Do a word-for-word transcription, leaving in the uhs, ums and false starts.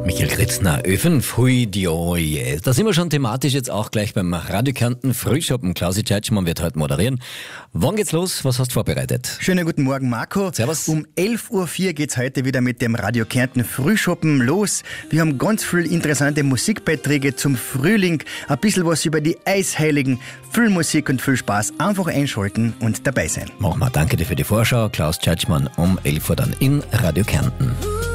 Michael Kritzner, Ö fünf, hui, die, oh je. Da sind wir schon thematisch jetzt auch gleich beim Radio Kärnten Frühschoppen. Klausi Tscheitschmann wird heute moderieren. Wann geht's los? Was hast du vorbereitet? Schönen guten Morgen, Marco. Servus. Um elf Uhr vier geht's heute wieder mit dem Radio Kärnten Frühschoppen los. Wir haben ganz viel interessante Musikbeiträge zum Frühling, ein bisschen was über die Eisheiligen, viel Musik und viel Spaß. Einfach einschalten und dabei sein. Machen wir. Danke dir für die Vorschau. Klaus Tscheitschmann um elf Uhr dann in Radio Kärnten.